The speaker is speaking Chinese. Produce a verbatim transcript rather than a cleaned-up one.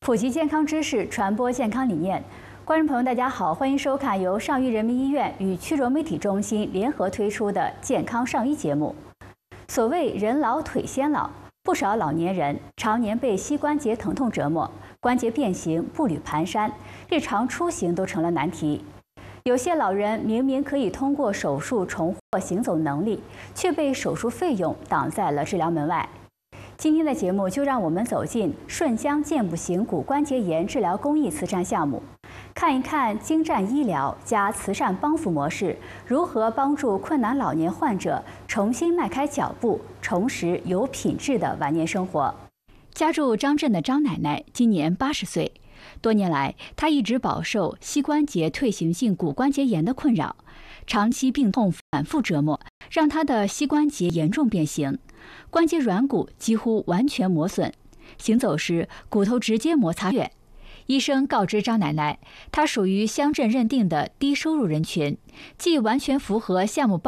普及健康知识，传播健康理念。观众朋友，大家好，欢迎收看由上虞人民医院与曲柔媒体中心联合推出的健康上医节目。所谓人老腿先老，不少老年人常年被膝关节疼痛折磨，关节变形、步履蹒跚，日常出行都成了难题。有些老人明明可以通过手术重获行走能力，却被手术费用挡在了治疗门外。今天的节目就让我们走进顺江健步行骨关节炎治疗公益慈善项目，看一看精湛医疗加慈善帮扶模式如何帮助困难老年患者重新迈开脚步，重拾有品质的晚年生活。家住张镇的张奶奶今年八十岁，多年来她一直饱受膝关节退行性骨关节炎的困扰，长期病痛反复折磨，让她的膝关节严重变形，关节软骨几乎完全磨损，行走时骨头直接摩擦血。医生告知张奶奶，她属于乡镇认定的低收入人群，既完全符合项目帮